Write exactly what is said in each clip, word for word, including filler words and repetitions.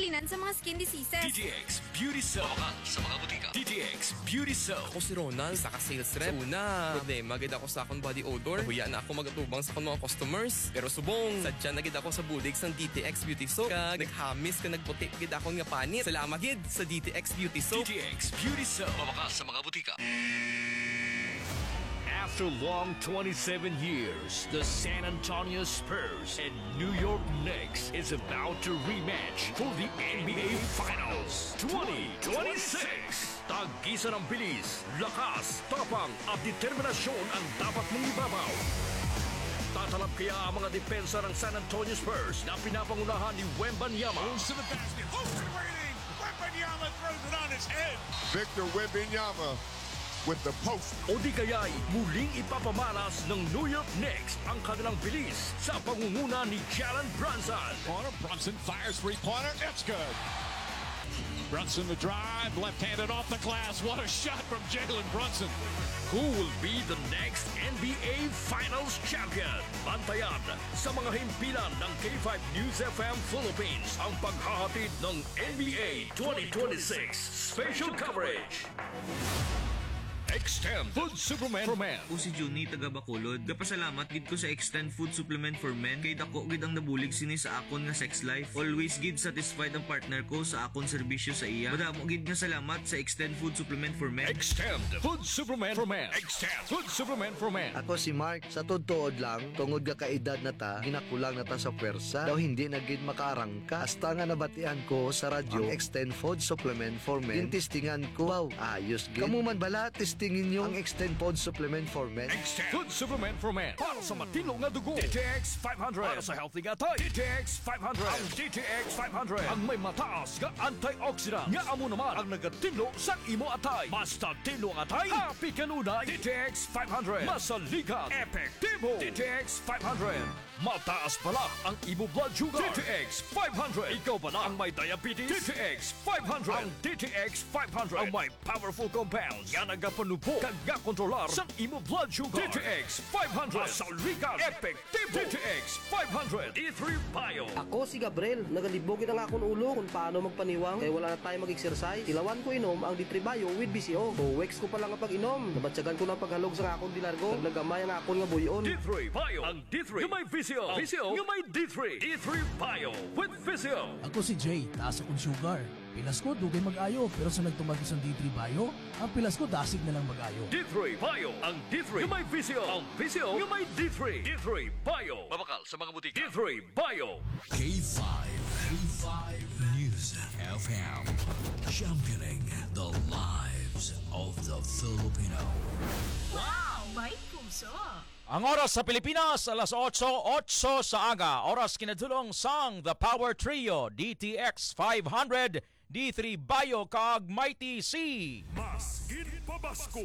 solusyonan sa mga skin diseases. D T X Beauty Soap. Mabakal sa mga butika. D T X Beauty Soap. Ako si Ronald, isa ka sales rep. So una, problema gid ako sa akong body odor. Huya na ako magatubang sa akong mga customers. Pero subong, sadya na gid ako sa bulig sang D T X Beauty Soap. Kag naghamis ka nagputi gid akong nga panit. Salamat gid sa D T X Beauty Soap. D T X Beauty Soap. Mabakal sa mga butika. After long twenty-seven years, the San Antonio Spurs and New York Knicks is about to rematch for the N B A Finals twenty twenty-six. Tag-isa ng bilis, lakas, tapang at determinasyon ang dapat mong ibabaw. Tatalab kaya ang mga depensa ng San Antonio Spurs na pinapangunahan ni Wembanyama. Moves to the basket. Open waiting. Wembanyama throws it on his head. Victor Wembanyama with the post. O di kaya'y muling ipapamalas ng New York Knicks ang kanilang bilis sa pangunguna ni Jalen Brunson. Corner. Brunson fires three-pointer. It's good. Brunson the drive. Left-handed off the glass. What a shot from Jalen Brunson. Who will be the next N B A Finals champion? Bantayan sa mga himpilan ng K five News F M Philippines ang paghahatid ng N B A twenty twenty-six special coverage. Extend Food Supplement for Men. Ako si Juni taga Bacolod. Gapasalamat gid ko sa Extend Food Supplement for Men kay dako gid ang nabulig sini sa akon nga sex life. Always gid satisfied ang partner ko sa akon serbisyo sa iya. Madamo gid nga salamat sa Extend Food Supplement for Men. Extend Food Supplement for Men. Extend Food Supplement for Men. Ako si Mark, sa tuod lang, tungod ka kaedad na ta, ginakulang na ta sa pwersa, daw hindi na gid makarangka. Hasta nga nabatian ko sa radyo, ang Extend Food Supplement for Men. Tintistingan ko, wow, ayos gid. Kamu man bala, testingin nyo ang Extend Food Supplement for Men. Extend Food Supplement for Men. Para sa matino nga dugo. D T X five hundred. Para sa healthy nga tay. D T X five hundred. Ang D T X five hundred. Ang may mataas nga antioxidant. Nga amo naman ang nagatino sa imo atay. Basta tino ang atay, happy kanunay. D T X five hundred. Masaligan. Epektibo. D T X five hundred. Mataas pala ang imo blood sugar. D T X five hundred. Ikaw pala ang may diabetes. D T X five hundred. Ang D T X five hundred. Ang may powerful compounds. Nga nagapanupo. Kag nga kontrolar sa imo blood sugar. D T X five hundred. Masaligan. Epektibo. D T X five hundred. D three Bio. Ako si Gabriel. Nagalibogin ang akong ulo kung paano magpaniwang. Kaya wala na tayo mag-exercise. Ilawan ko inom ang D three Bio with B C O. O weeks ko pa lang ang pag-inom. Nabatsagan ko ng paghalog sa akong dilargo. Naglagamay ang akong nga buyon. D three Bio. Ang D three. Yung may V C O. V C O. Yung may D three. D three Bio with V C O. Ako si Jay. Taas akong sugar. Pilas ko, dugay mag-ayo. Pero sa nagtumag sa D three Bio, ang pilas ko, dasig na lang mag-ayo. D three Bio. Ang D three. Yung may V C O. Ang V C O. Yung may D three. D three Bio. Mabakal sa mga butika. D three Bio. K five. K five News F M. Championing the lives of the Filipino. Wow! May puso! Ang oras sa Pilipinas, alas otso, otso sa aga. Oras kinadulong sang The Power Trio, D T X five hundred, D three Bio kag Mighty C. Mas ginpabasko,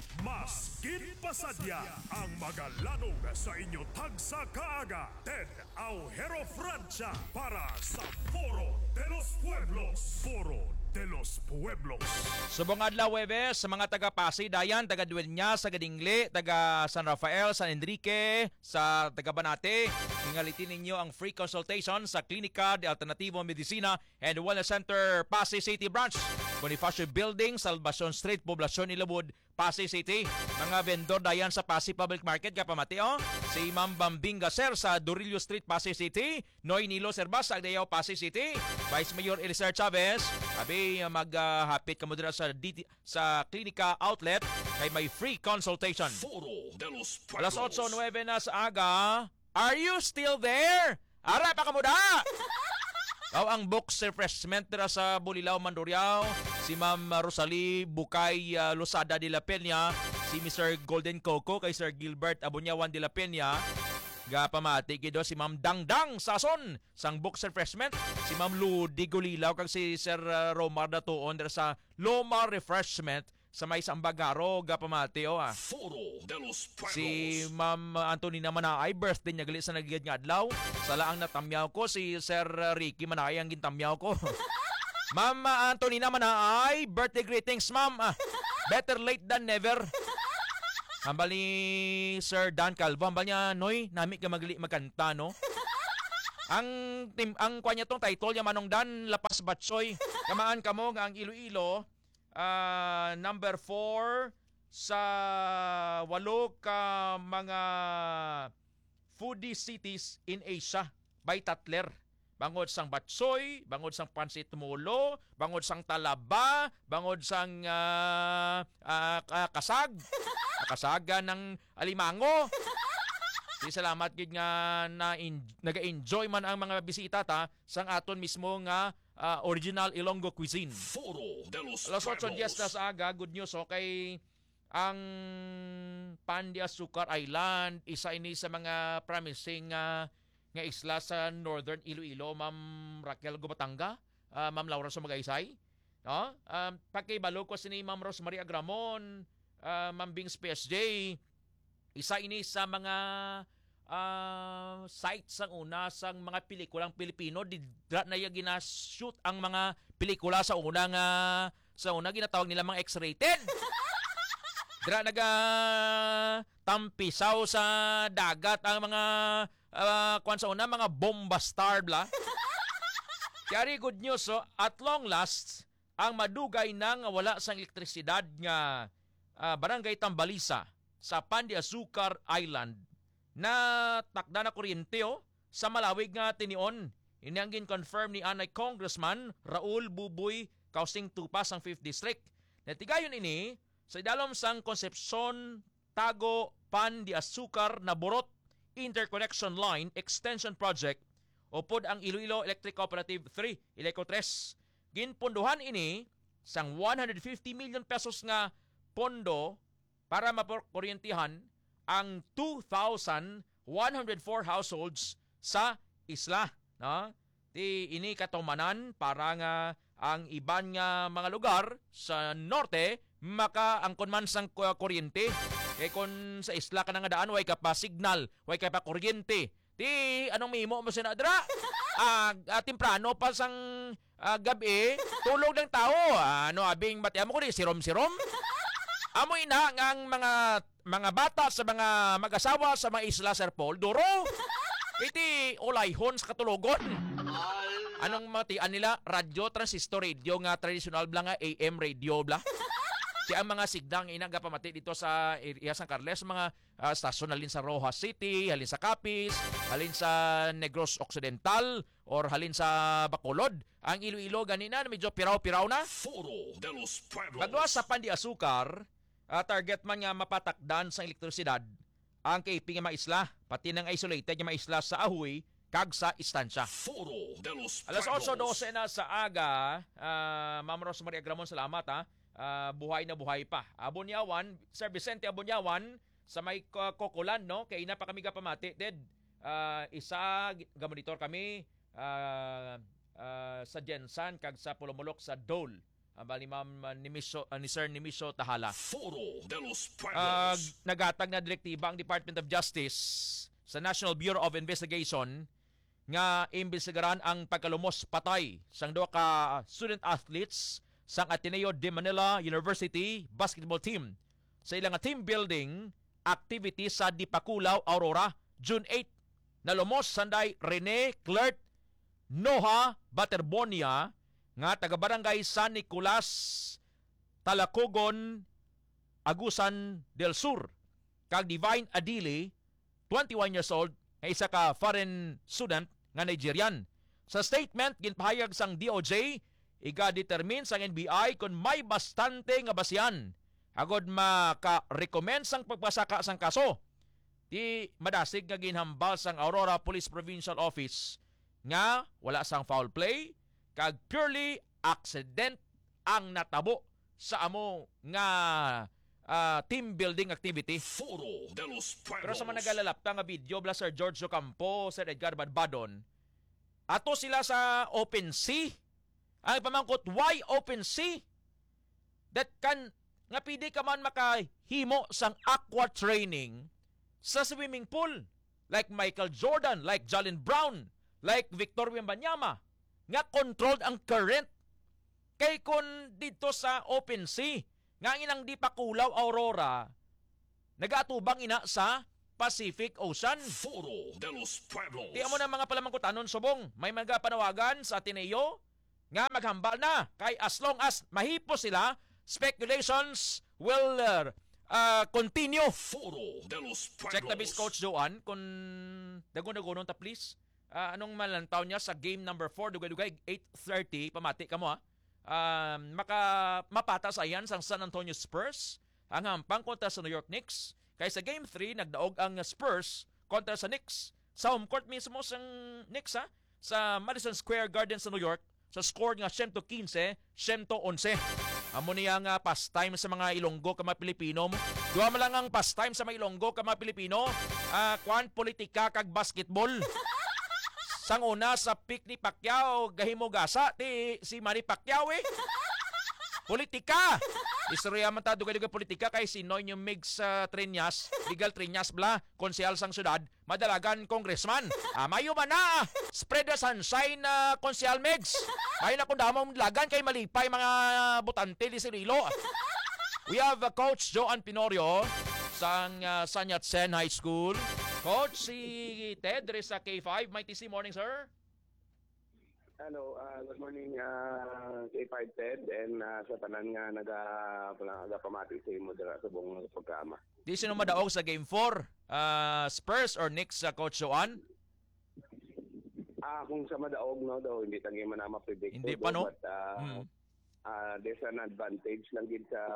mas ginpasadya ang magalanog sa inyo tagsa kaaga. Ted Aujero Francia para sa Foro de los Pueblos. Foro de los Pueblos. Subong adlaw Webes sa mga taga Pasay, Dayan, taga Dueña, sa Gadingli, taga San Rafael, San Enrique, sa taga Banate. Ingalitin ninyo ang free consultation sa Klinika de Alternativo Medicina and Wellness Center, Pasay City Branch. Bonifacio Building, Salvacion Street, Poblacion Ilabud, Pasay City. Mga vendor dayan sa Pasay Public Market, kapamati o. Si Ma'am Bambinga Sir sa Durillo Street, Pasay City. Noy Nilo Serbas, sa Agdayaw, Pasay City. Vice Mayor Elizer Chavez, sabi maghapit uh, ka mo dira sa, D T, sa Klinika Outlet kay may free consultation. Alas otso nueve na sa aga. Are you still there? Ara pa ka mo da! Aw ang box refreshment dira sa Bulilaw, Mandurriao, si Ma'am Rosalie Bukay uh, Losada de la Peña, si Mister Golden Coco kay Sir Gilbert Abunyawan de la Peña, gapamati kido si Ma'am Dangdang Sason sang box refreshment, si Ma'am Ludi Gulilaw kag si Sir uh, Romar Datuon dira sa Lomar Refreshment sa may Sambagaro, gapamati o ah. Si Ma'am Antonina Manay, birthday niya gali sa nagigid nga adlaw. Sa laang natamyaw ko, si Sir Ricky Manay ang gintamyaw ko. Ma'am Antonina Manay, birthday greetings ma'am. Ah, better late than never. Hambal ni Sir Dan Calvo, hambal niya, Noy, nami ka magli magkanta, no? Ang tim ang kanya tong title ya Manongdan Lapas Batsoy. Kamaan kamo nga ang Iloilo uh, number four sa walo ka mga foodie cities in Asia by Tatler. Bangod sang batsoy, bangod sang pansit mulo, bangod sang talaba, bangod sang uh, uh, kasag, kasaga ng alimango. Di salamat gid nga na naga-enjoy man ang mga bisita ta sang aton mismo nga uh, original Ilonggo cuisine. Foro de los Alas otso diyes na sa aga, good news okay. Ang Pan de Azucar Island, isa ini sa mga promising uh, nga isla sa Northern Iloilo, Ma'am Raquel Gubatanga, uh, Ma'am Laura Sumagaysay. No? Um, pagkaibalo ko si Ma'am Rosemary Agramon, uh, Ma'am Bings P S J, isa ini sa mga uh, sites ang una sang mga pelikulang Pilipino. Didra na yung ginashoot ang mga pelikula sa unang uh, sa una ginatawag nila mga X-rated. Dira naga tampisaw sa dagat ang mga uh, kwan sa una, mga bomba star bla. Kaya good news, so, at long last, ang madugay nang wala sang elektrisidad nga uh, barangay Tambalisa sa Pan de Azucar Island na takda na kuryente oh, sa malawig nga tinion. Ini ang gin-confirm ni anay Congressman Raul Buboy Kausing Tupa sang fifth District. Natigayon ini sa idalom sang Concepcion Tago Pan de Azucar na Borot Interconnection Line Extension Project o pod ang Iloilo Electric Cooperative three, Ileco three. Ginpunduhan ini sang one hundred fifty million pesos nga pondo para mapokuryentihan ang two thousand one hundred four households sa isla. No? Ti ini katumanan para nga ang iban nga mga lugar sa norte makaangkon man sang kuryente. Kaya kung sa isla ka na nga daan, way ka pa signal, way ka pa kuryente. Di, anong mimo mo sinadra? Ah, uh, temprano pa sang uh, gabi, tulog ng tao. Ano, abing bati mo ko di, sirom-sirom. Amoy na ang mga mga bata sa mga mag-asawa sa mga isla, Sir Paul, duro. Iti ulayhon sa katulogon. Anong matian nila? Radio, transistor radio nga, traditional bla nga, A M radio bla. Kaya ang mga sigdang inaga pamati dito sa area San Carles, mga uh, stasyon halin sa Rojas City, halin sa Capiz, halin sa Negros Occidental, or halin sa Bacolod. Ang Iloilo ganina, medyo piraw-piraw na. Foro de los Pueblos. Pagdawa sa Pan de Azucar, uh, target man nga mapatakdan sa elektrisidad, ang kaiping nga maisla, pati ng isolated nga maisla sa Ahoy, kag sa istansya. Foro de los Alas otso dose na sa aga, uh, Ma'am Rosemary Agramon, salamat ha. Uh, buhay na buhay pa. Abunyawan, Sir Vicente Abunyawan, sa may uh, Kokolan, no? Kaya ina pa kami kapamati, Ted. Uh, isa, gamonitor kami uh, uh, sa Jensan, kag sa Pulumulok sa Dole. Ang uh, ni Ma'am uh, ni, Miso, uh, ni Sir Nimiso Tahala. Foro de los Pueblos. Uh, nagatag na direktiba ang Department of Justice sa National Bureau of Investigation nga imbestigaran ang pagkalumos patay sang duha ka student athletes sang Ateneo de Manila University basketball team sa ilang team building activity sa Dipakulaw, Aurora, June eighth. Nalumos sanday Rene Clert Noha Baterbonia nga taga-barangay San Nicolas, Talacogon, Agusan del Sur. Kag Divine Adili, twenty-one years old, nga isa ka foreign student nga Nigerian. Sa statement, ginpahayag sang D O J, iga-determine sang N B I kung may bastante nga basihan agod maka-recommend sang pagpasaka sang kaso. Di madasig nga ginhambal sang Aurora Police Provincial Office nga wala sang foul play kag purely accident ang natabo sa amo nga uh, team building activity. Foro de los Pueblos. Pero sa mga nagalalapta nga video bla Sir George Ocampo, Sir Edgar Badbadon, ato sila sa open sea. Ang pamangkot, why open sea? That can, nga pidi ka man makahimo sang aqua training sa swimming pool. Like Michael Jordan, like Jalen Brown, like Victor Wembanyama. Nga controlled ang current. Kay kun dito sa open sea, nga inang di pa kulaw Aurora, nagatubang ina sa Pacific Ocean. Foro de los Pueblos. Tiyan mo na mga palamangkutanon subong, may mga panawagan sa Ateneo nga maghambal na kay as long as mahipos sila, speculations will uh, uh, continue. Foro de los Pueblos. Check na bis Coach Joan kung dagon-dagonon ta please. Uh, anong malantaw niya sa game number four, dugay-dugay eight thirty, pamati ka mo ha. Uh, maka mapatas ayan sang San Antonio Spurs ang hampang kontra sa New York Knicks. Kaya sa game three, nagdaog ang Spurs kontra sa Knicks. Sa home court mismo sa Knicks ha, sa Madison Square Garden sa New York, sa score nga one fifteen, one eleven. Amo niya nga pastime sa mga Ilonggo ka mga Pilipino. Duha man lang ang pastime sa mga Ilonggo ka mga Pilipino. Uh, kwan, politika kag basketball. Sang una sa pick ni Pacquiao, gahimogasa ti si Manny Pacquiao eh. Politika! Istorya man ta dugay-dugay politika kay si Noño Migs uh, Triñas, legal Triñas bla, konsehal sang syudad, madalagan congressman. Ah, mayo man na, spread the sunshine na uh, konsehal Migs. Mayo na kung damang lagan kay malipay mga botante di Cirilo. We have uh, Coach Joan Pinorio sang uh, San Yat-sen High School. Coach, si Ted, there is sa K five. Mighty C morning, sir. Hello, uh, good morning uh, K five Ted and uh, sa tanan nga naga nagapamati sa imo dira sa buong programa. Di sino madaog sa game four? Uh, Spurs or Knicks sa uh, Coach Joan? Ah, kung sa madaog no daw hindi tangi man na ma-predict. Hindi pa no. But, uh, hmm. uh, there's an advantage lang gid sa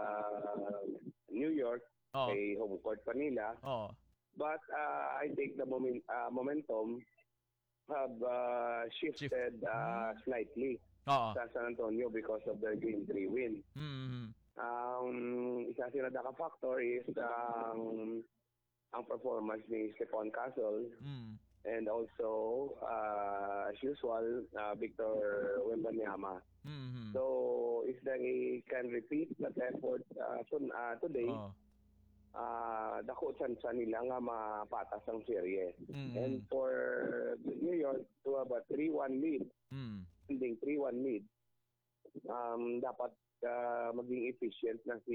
New York oh. kay home court pa nila. Oh. But uh, I think the moment, uh, momentum have uh, shifted uh, slightly uh-huh. sa San Antonio because of their game three win. Mm-hmm. Um, isa sila na factor is um, ang performance ni Stephon Castle mm. and also uh, as usual uh, Victor Wembanyama. Mm-hmm. So if they can repeat that effort uh, soon, uh, today, uh-huh. Uh, dako chan sa nila nga mapatas ang serye. Mm-hmm. And for New York to have a three one lead, mm. ending three one lead, um, dapat uh, maging efficient na si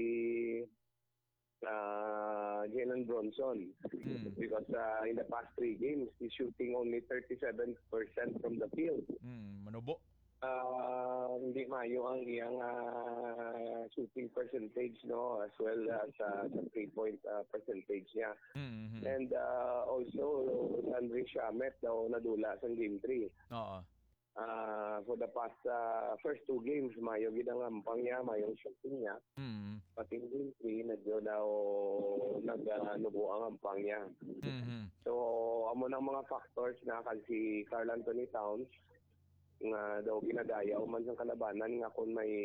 uh, Jalen Bronson. Mm. Because uh, in the past three games, he's shooting only thirty-seven percent from the field. Mm, manubo. Uh, hindi mayo ang iyang uh, shooting percentage no as well as uh, sa three point uh, percentage niya. Mm-hmm. And uh, also Andre Shamet daw nadula sa game three. Oo. Uh, for the past uh, first two games mayo gid ang ampang niya, mayo shooting niya. Mm-hmm. Pati game three nadyo daw nag-nubo ang ampang niya. Mm-hmm. So amo nang mga factors na si Karl Anthony Towns nga daw ginadaya man sa kalabanan nga kung may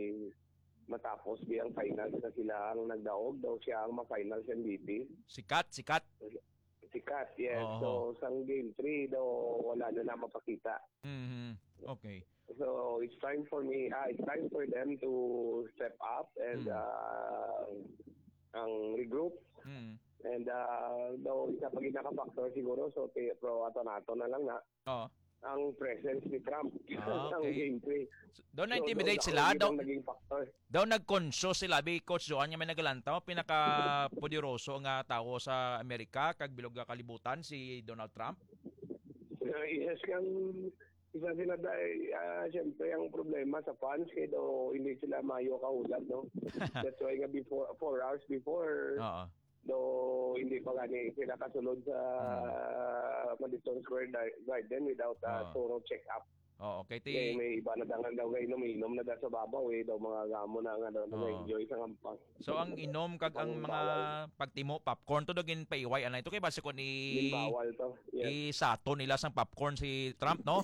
matapos biyang finals na sila ang nagdaog daw siya ang ma-finals M V P. Sikat, sikat. Sikat, yes. Oh. So, sang game three daw wala na na mapakita. Mm-hmm. Okay. So, it's time for me, ah, it's time for them to step up and mm. uh, ang regroup. Mm. And uh, daw isa pa ginaka-factor siguro so pro ato nato na lang na. Oo. Ang presence ni Trump ah, sa okay. game three. So, daw na-intimidate so, sila? Daw naging factor. Daw nag-conscious sila bi Coach Joan nga may nagalantaw pinaka-poderoso nga tao sa Amerika kag bilog nga kalibutan si Donald Trump. Uh, yes, kang isa sila dahil uh, siyempre ang problema sa fans kaya daw hindi sila mayo kaulad no. That's why nga before four hours before Oo. do hindi pa gani sila kasulod sa uh, Madison Square Garden without a uh, thorough check-up. Oo, okay. Ti... Kaya may iba na dangan daw kayo inom na da sa babaw eh, daw mga gamo na nga daw na enjoy sa kampang. So ang inom kag ang mga pagtimo popcorn to dogin paiway anay to kay base ko ni bawal to. Yes. Isato nila sang popcorn si Trump no.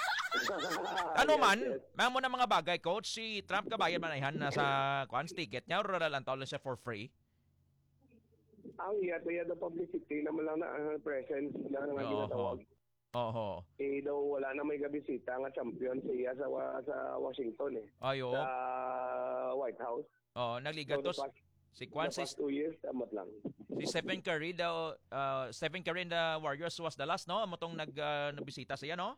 Ano man, yes, yes. Mamo na mga bagay coach si Trump kabayan man ayhan na sa kuan ticket niya or lang taon siya for free. Ang iya to iya the publicity naman lang na uh, presence na nga ginatawag. Oho. Eh daw wala na may gabisita nga champion siya sa sa Washington eh. Ayo. Sa White House. Oh, nagliga to so, si Kwan si two years amot lang. Si Stephen Curry daw uh, Stephen Curry and the Warriors was the last no amo tong nag uh, nabisita siya no?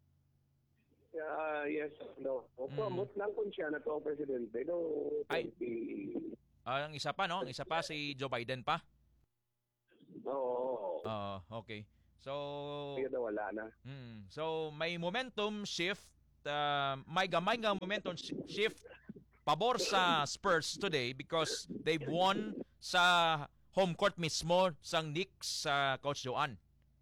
Uh, yes, no. Opo, mm. amot lang kun siya na to presidente no. Ay. Uh, ang isa pa no, ang isa pa si Joe Biden pa. Oo. Oo, okay. So, Kaya na wala na. mm, so may momentum shift, uh, may gamay nga momentum sh- shift pabor sa Spurs today because they've won sa home court mismo sang Knicks sa Coach Joan.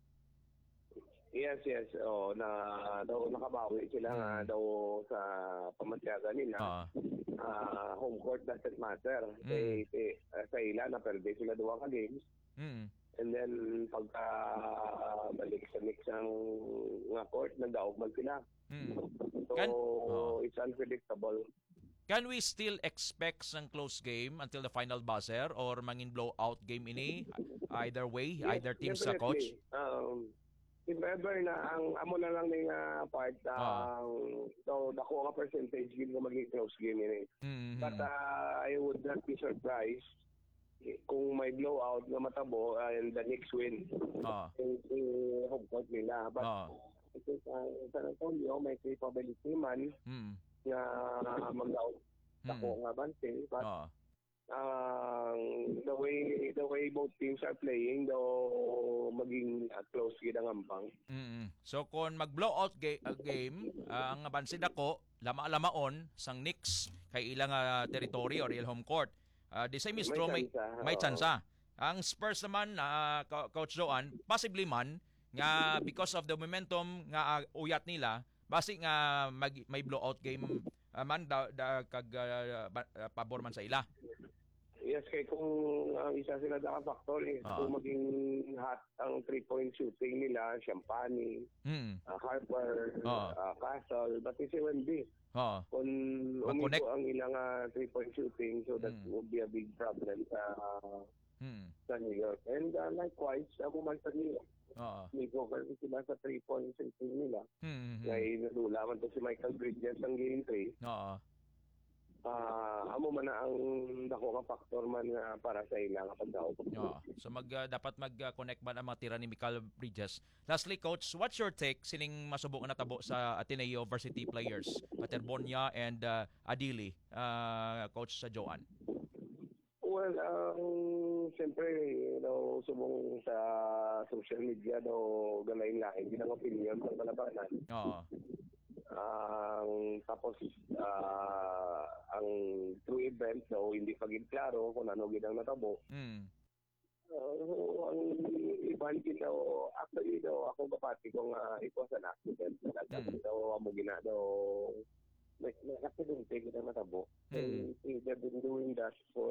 Yes, yes. Oh, na daw nakabawi sila nga daw sa pamatyaga nila. Oo. Ah, home court doesn't matter. Mm. Eh, eh, sa ila na perde sila duwa ka games. Mm. And then pagka balik sa mix ang nga court nagdaog man sila. Mm. So Can- oh. it's unpredictable. Can we still expect some close game until the final buzzer or mangin blowout game ini? Either way, Yes, either team sa coach? definitely. Um, if ever na ang amo na lang ning uh, part ang so dako nga percentage gid nga maging close game ini. Mm-hmm. But uh, I would not be surprised kung may blowout na matabo uh, and the Knicks win. Ah. Yung, yung home court nila. But Ah. because uh, San Antonio may capability man Mm. nga mag-out dako nga bante. But Ah. ang the way the way both teams are playing though maging uh, close gid ang ambang. Mm. So kung mag-blowout ga- uh, game, uh, ang bansid ako, lama-lamaon sang Knicks kay ilang uh, territory or ilang home court. Uh, di sa Mistro may tsansa, may oo. tsansa. Ang Spurs naman na uh, Coach Joan, possibly man nga because of the momentum nga uh, uyat nila, basi nga mag, may blowout game uh, man da, da kag uh, ba- uh, pabor man sa ila. Yes, kay kung ang isa sila da factor eh, Ah. kung maging hot ang three-point shooting nila, Champani, Mm. uh, Harper, Ah. uh, Castle, pati si Wendy. Oo. Kung Mag-connect. umiko ang ilang uh, three-point shooting, so that Mm. would be a big problem sa uh, Mm. sa New York. And uh, likewise, ako man sa New York, Oo. may cover sila sa three-point shooting nila. Mm. Ngay nadula man to si Michael Bridges ang game three. Oo. Ah, amo man na ang dako ka factor man nga para sa ila nga pagdaog. Oo. So mag uh, dapat mag-connect man ang mga tira ni Michael Bridges. Lastly, coach, what's your take sining masubukan na tabo sa Ateneo Varsity players, Paterbonia and uh, Adili, uh, coach sa Joan? Well, ang siyempre, you know, subong sa social media daw galain-lain din ang opinion sa kalabanan. Oo. Ang tapos ah, ang true event daw hindi pa gid klaro kung ano gid ang natabo. Mm. Uh, so, ang iban gid daw actually daw ako gapati ko nga it was an accident. Nagkataon daw amo gina daw may may accident gid ang natabo. And they've been doing that for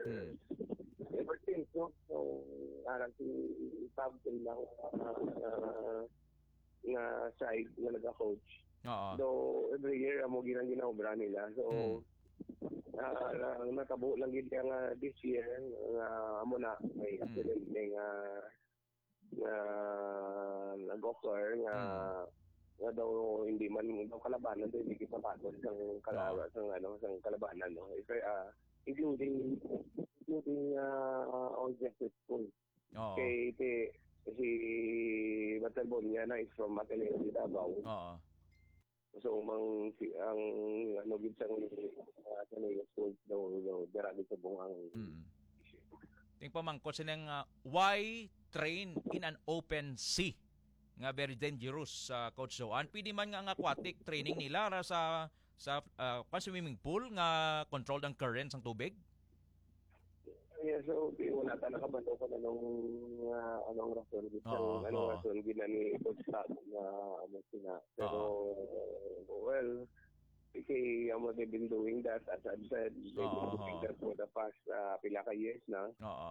ever since, no? So, arang si Tab lang uh, nga side nga nag-coach. Oo. So, every year, amo ginang ginaobra nila. So, ah, uh, nakabo lang gid nga this year, nga amo na, may accident nga nga nag-occur, nga nga daw hindi man daw kalabanan, daw hindi kipapatos sang kalaban, sang ano, sang kalabanan, no? If, uh, including, including uh, all justice school. Oo. Kay si, si Batalbonia na is from Ateneo de Davao. Oo. So mang si, ang ano gid sang uh, Ateneo school daw daw darami sa bungang. Mm. Ting pa man ko sinang uh, why train in an open sea? Nga very dangerous sa uh, Coach Joan. Pwede man nga ang aquatic training nila ra sa sa uh, swimming pool nga controlled ang current sang tubig. Yeah, so di wala ta nakabalo ko na nung uh, anong rason gid Oo, sang anong oo. rason gid na ni Coach Tab na ano sina. Pero well, okay, amo they've been doing that as I've said. They've been Oo, doing oo. that for the past uh, pila ka years na. Oo.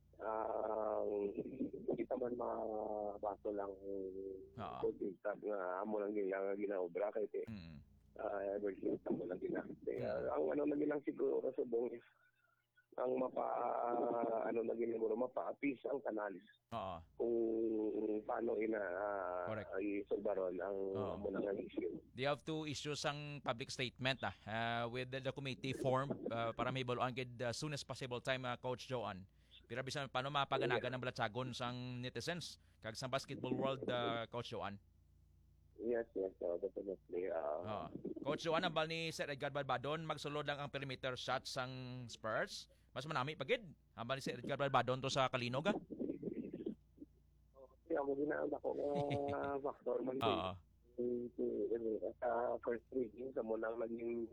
Ang kita man mabato lang Oo. coaching staff nga amo lang gila nga ginaobra kay te. Mm. Ah, ever since amo lang gila. Kaya ang ano lagi lang siguro sa subong is ang mapa ano lagi siguro mapa-appease ang kanal. Oo. Kung paano ina uh, isolbaron ang Oo. amo lang ang issue. They have to issue sang public statement ah, uh, with the, the committee form uh, para may baluan gid as soon as possible time uh, Coach Joan. Pero bisan paano mapaganagan ng balatsagon sang netizens kag sa basketball world uh, Coach Joan. Yes, yes, uh, definitely. Uh, Oh. Coach Joan ang bal ni Sir Edgar Balbadon magsulod lang ang perimeter shots sang Spurs. Mas manami pagid. Ang bal ni Sir Edgar Balbadon to sa Kalinog. Ah. ako ginaan ako nga factor man Oo. din. Sa first reading, sa mo nang naging